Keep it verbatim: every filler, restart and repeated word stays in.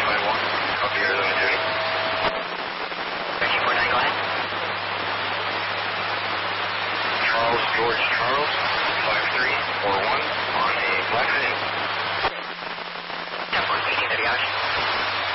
five one. Copy Arizona Judy. thirteen four nine, go ahead. Charles George Charles, five three four one on a Black City.